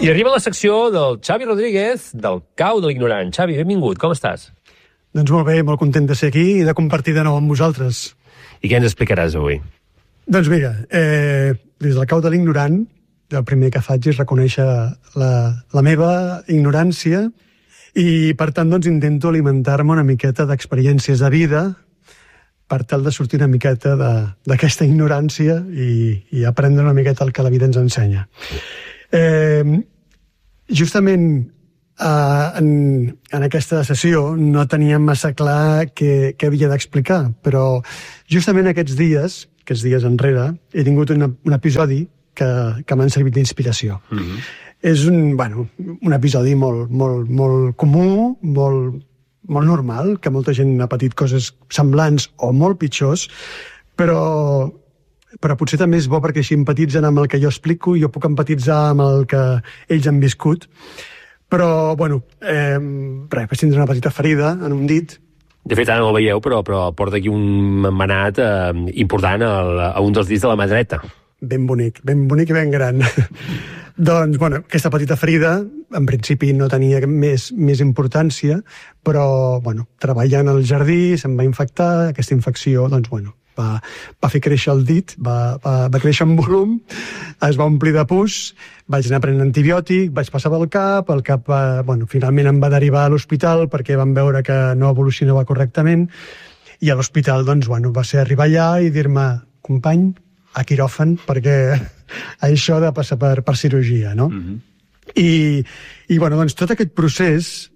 I arriba la secció del Xavi Rodríguez, del Cau de l'Ignorant. Xavi, benvingut, com estàs? Doncs molt bé, molt content de ser aquí i de compartir de nou amb vosaltres. I què ens explicaràs avui? Doncs mira, des del Cau de l'Ignorant, el primer que faig és reconèixer la meva ignorància i, per tant, doncs, intento alimentar-me una miqueta d'experiències de vida per tal de sortir una miqueta d'aquesta ignorància i aprendre una miqueta el que la vida ens ensenya. Justament en aquesta sessió no teníem massa clar què havia d'explicar, però justament aquests dies enrere, he tingut un episodi que m'han servit d'inspiració. És un episodi molt comú, molt normal, que molta gent ha patit coses semblants o molt pitjors, però potser també és bo perquè així empatitzen amb el que jo explico i jo puc empatitzar amb el que ells han viscut. Però, vaig tindre una petita ferida en un dit. De fet, ara no el veieu, però porta aquí un embenat important a un dels dits de la mà dreta. Ben bonic i ben gran. Doncs, aquesta petita ferida, en principi no tenia més importància, però, treballant al jardí se'm va infectar, aquesta infecció, va fer créixer el dit, va créixer en volum, es va omplir de pus, vaig anar prenent antibiòtic, vaig passar pel cap, finalment em va derivar a l'hospital perquè van veure que no evolucionava correctament, i a l'hospital, va ser arribar allà i dir-me, company, a quiròfan, perquè això ha de passar per cirurgia, no? I tot aquest procés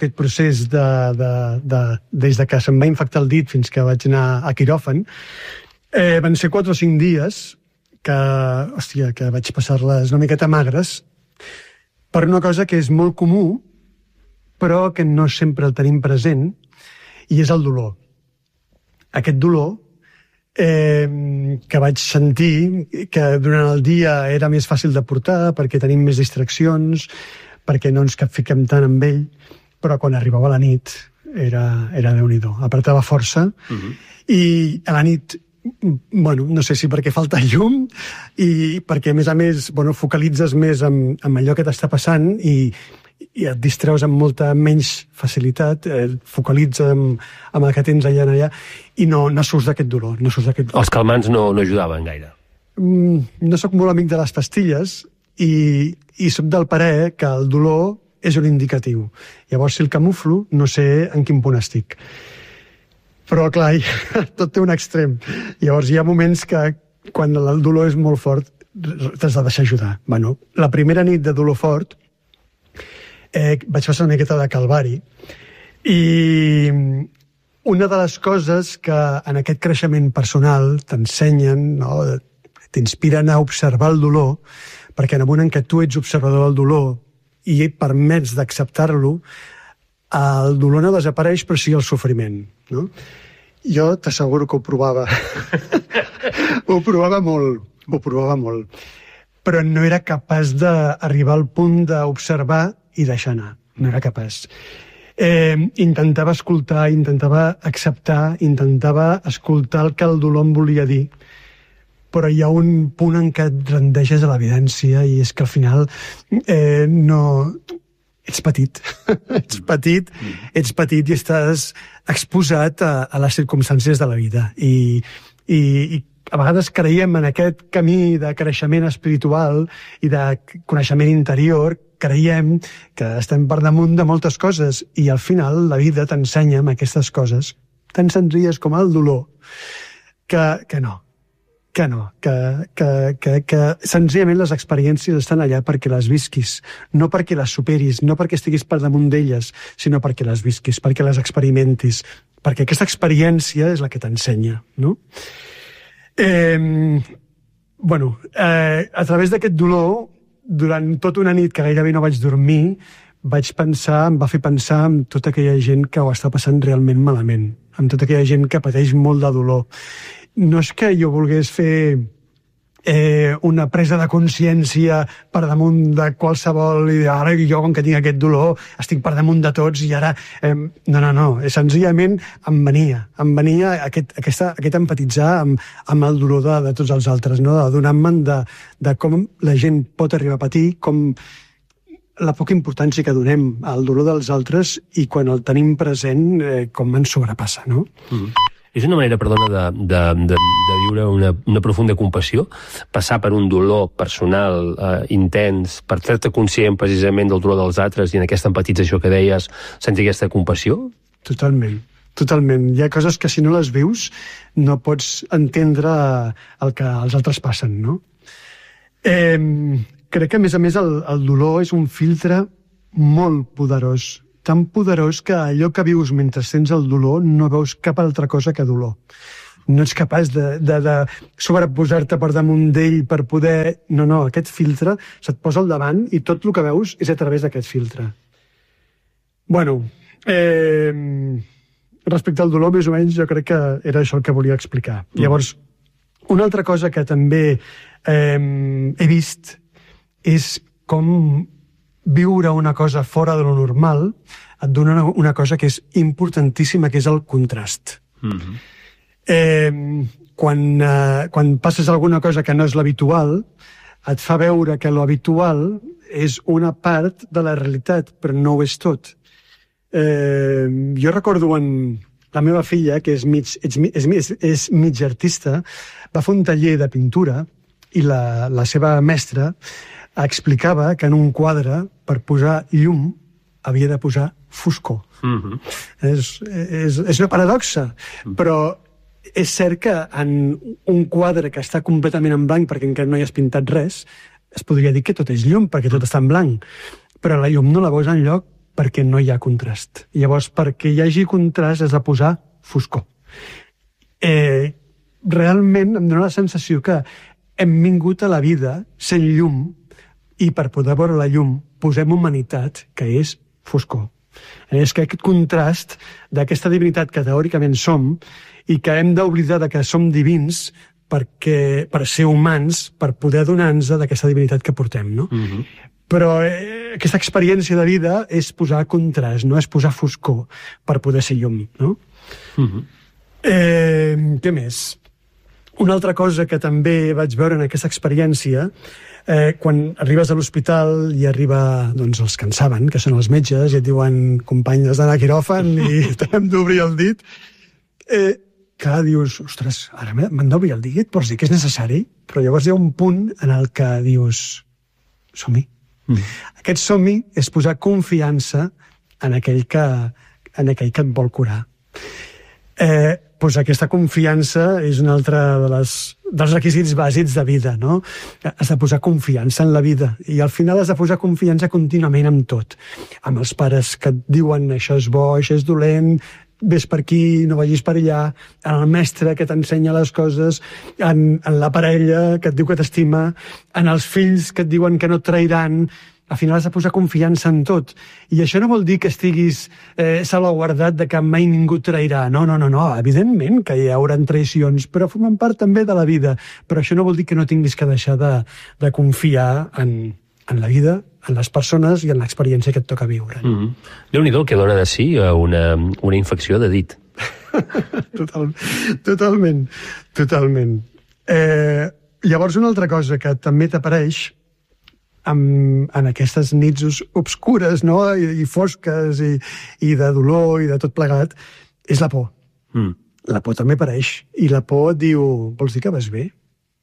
des de que se'm va infectar el dit fins que vaig anar a quiròfan, van ser 4 o 5 dies que vaig passar-les una miqueta magres per una cosa que és molt comú, però que no sempre el tenim present, i és el dolor. Aquest dolor que vaig sentir que durant el dia era més fàcil de portar perquè tenim més distraccions, perquè no ens capfiquem tant amb ell, però quan arribava la nit era Déu-n'hi-do. Apretava força i a la nit, no sé si perquè falta llum i perquè, a més, focalitzes més amb allò que t'està passant i et distreus amb molta menys facilitat, focalitzes amb el que tens allà i no surts d'aquest dolor. Els calmants no ajudaven gaire. No sóc molt amic de les pastilles i soc del parer que el dolor és un indicatiu. Llavors, si el camuflo, no sé en quin punt estic. Però, clar, tot té un extrem. Llavors, hi ha moments que, quan el dolor és molt fort, t'has de deixar ajudar. La primera nit de dolor fort vaig passar una miqueta de calvari i una de les coses que en aquest creixement personal t'ensenyen, t'inspiren a observar el dolor, perquè en el moment en què tu ets observador del dolor i permets d'acceptar-lo, el dolor no desapareix, però sí el sofriment. Jo t'asseguro que ho provava. Ho provava molt. Però no era capaç d'arribar al punt d'observar i deixar anar. No era capaç. Intentava escoltar, intentava acceptar, intentava escoltar el que el dolor em volia dir, però hi ha un punt en què et rendeixes a l'evidència i és que al final ets petit. Ets petit i estàs exposat a les circumstàncies de la vida. I a vegades creiem en aquest camí de creixement espiritual i de coneixement interior, creiem que estem per damunt de moltes coses i al final la vida t'ensenya amb aquestes coses tan senzilles com el dolor que no. Que senzillament les experiències estan allà perquè les visquis, no perquè les superis, no perquè estiguis per damunt d'elles, sinó perquè les visquis, perquè les experimentis, perquè aquesta experiència és la que t'ensenya, no? A través d'aquest dolor, durant tota una nit que gairebé no vaig dormir, em va fer pensar en tota aquella gent que ho està passant realment malament, amb tota aquella gent que pateix molt de dolor. No és que jo volgués fer una presa de consciència per damunt de qualsevol i ara jo, com que tinc aquest dolor, estic per damunt de tots i ara... No. Senzillament em venia aquest empatitzar amb el dolor de tots els altres, no? Adonar-me'n de com la gent pot arribar a patir, com la poca importància que donem al dolor dels altres i quan el tenim present com ens sobrepassa, no? És una manera, perdona, de viure una profunda compassió, passar per un dolor personal intens, per fer-te conscient precisament del dolor dels altres i en aquesta empatització que deies, sentir aquesta compassió? Totalment. Hi ha coses que si no les vius no pots entendre el que els altres passen, no? Crec que, a més, el dolor és un filtre molt poderós, tan poderós que allò que vius mentre tens el dolor no veus cap altra cosa que dolor. No ets capaç de sobreposar-te per damunt d'ell per poder... No, aquest filtre se't posa al davant i tot el que veus és a través d'aquest filtre. Bueno, respecte al dolor, més o menys, jo crec que era això el que volia explicar. Llavors, una altra cosa que també he vist és com viure una cosa fora de lo normal et dona una cosa que és importantíssima, que és el contrast. Quan passes alguna cosa que no és l'habitual, et fa veure que l'habitual és una part de la realitat, però no ho és tot. Jo recordo la meva filla, que és mig artista, va fer un taller de pintura i la seva mestra explicava que en un quadre, per posar llum, havia de posar foscor. És una paradoxa, però és cert que en un quadre que està completament en blanc perquè encara no hi has pintat res, es podria dir que tot és llum, perquè tot està en blanc. Però la llum no la veus enlloc perquè no hi ha contrast. Llavors, perquè hi hagi contrast has de posar foscor. Realment em dóna la sensació que hem vingut a la vida sent llum i per poder veure la llum posem humanitat, que és foscor. És que aquest contrast d'aquesta divinitat que teòricament som i que hem d'oblidar que som divins per ser humans, per poder adonar-nos d'aquesta divinitat que portem, no? Però aquesta experiència de vida és posar contrast, no és posar foscor per poder ser llum, no? Què més? Una altra cosa que també vaig veure en aquesta experiència, quan arribes a l'hospital i arriba els que en saben, que són els metges, i et diuen company, has d'anar a quiròfan i t'hem d'obrir el dit, clar, dius, ostres, ara m'han d'obrir el dit, vols dir que és necessari? Però llavors hi ha un punt en el que dius, som-hi. Aquest som-hi és posar confiança en aquell que et vol curar. Aquesta confiança és un altre dels requisits bàsics de vida, no? Has de posar confiança en la vida i al final has de posar confiança contínuament en tot. Amb els pares que et diuen això és bo, això és dolent, ves per aquí, no vagis per allà, en el mestre que t'ensenya les coses, en la parella que et diu que t'estima, en els fills que et diuen que no et trairan. Al final has de posar confiança en tot. I això no vol dir que estiguis salvaguardat de que mai ningú trairà. No. Evidentment que hi haurà traïcions, però formen part també de la vida. Però això no vol dir que no tinguis que deixar de confiar en la vida, en les persones i en l'experiència que et toca viure. Déu-n'hi-do el que dona de si una infecció de dit. Totalment. Llavors, una altra cosa que també t'apareix en aquestes nits obscures, no? I fosques i de dolor i de tot plegat, és la por. La por també apareix. I la por diu, vols dir que vas bé?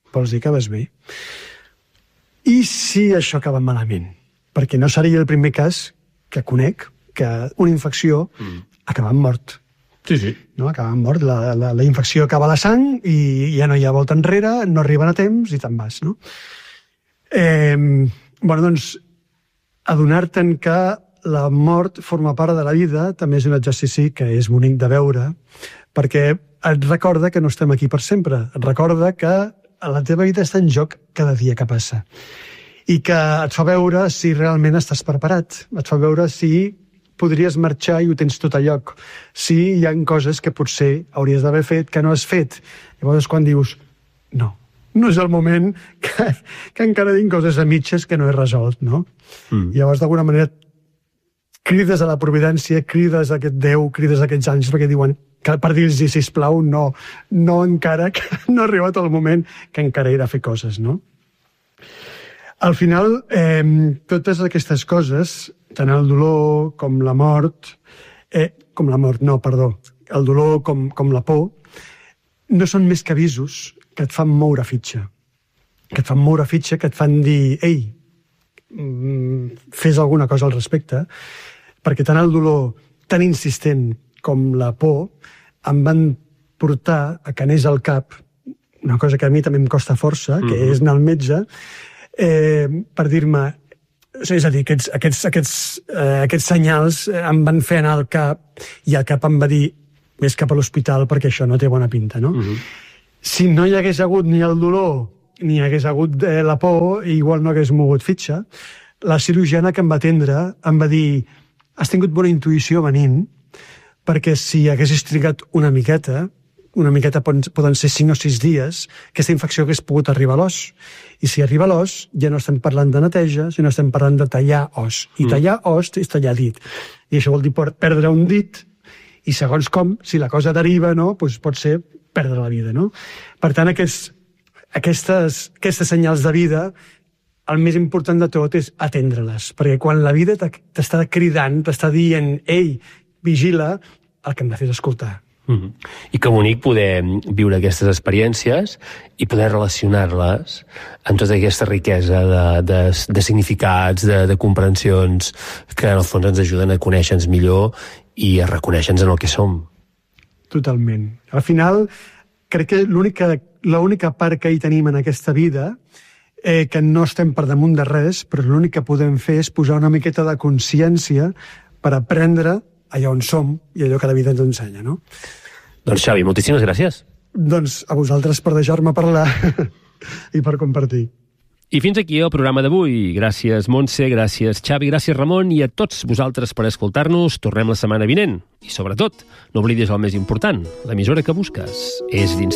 I si això acaba malament? Perquè no seria el primer cas que conec que una infecció acaba en mort. Sí. No? Acaba en mort. La infecció acaba a la sang i ja no hi ha volta enrere, no arriben a temps i te'n vas, no? Adonar-te'n que la mort forma part de la vida també és un exercici que és bonic de veure, perquè et recorda que no estem aquí per sempre, et recorda que la teva vida està en joc cada dia que passa, i que et fa veure si realment estàs preparat, et fa veure si podries marxar i ho tens tot a lloc, si hi ha coses que potser hauries d'haver fet que no has fet. Llavors quan dius, no és el moment que encara tinc coses a mitges que no he resolt, no? Llavors, d'alguna manera, crides a la providència, crides a aquest Déu, crides a aquests àngels, perquè diuen, per dir-los, sisplau, no encara, que no ha arribat el moment que encara he de fer coses, no? Al final, totes aquestes coses, tant el dolor com la mort, el dolor com la por, no són més que avisos que et fan moure fitxa. Que et fan dir, ei, fes alguna cosa al respecte, perquè tant el dolor tan insistent com la por em van portar a que anés al cap, una cosa que a mi també em costa força, que és anar al metge, per dir-me... És a dir, aquests senyals em van fer anar al cap i el cap em va dir vés cap a l'hospital perquè això no té bona pinta, no? Si no hi hagués hagut ni el dolor ni hi hagués hagut la por, igual no hagués mogut fitxa. La cirurgiana que em va atendre em va dir has tingut bona intuïció venint, perquè si haguessis trigat una miqueta poden ser 5 o 6 dies, aquesta infecció hagués pogut arribar a l'os. I si arriba a l'os, ja no estem parlant de neteja, sinó estem parlant de tallar os. I tallar os és tallar dit. I això vol dir perdre un dit, i segons com, si la cosa deriva, no, doncs pot ser perdre la vida, no? Per tant, aquestes senyals de vida, el més important de tot és atendre-les, perquè quan la vida t'està cridant, t'està dient, ei, vigila, el que hem de fer és escoltar. I que bonic poder viure aquestes experiències i poder relacionar-les amb tota aquesta riquesa de significats, de comprensions que en el fons ens ajuden a conèixer-nos millor i a reconèixer-nos en el que som. Totalment. Al final, crec que l'única part que hi tenim en aquesta vida, que no estem per damunt de res, però l'únic que podem fer és posar una miqueta de consciència per aprendre allà on som i allò que la vida ens ensenya, no? Doncs Xavi, moltíssimes gràcies. Doncs a vosaltres per deixar-me parlar i per compartir. I fins aquí el programa d'avui. Gràcies, Montse, gràcies, Xavi, gràcies, Ramon, i a tots vosaltres per escoltar-nos. Tornem la setmana vinent. I sobretot, no oblidis el més important, l'emissora que busques és dins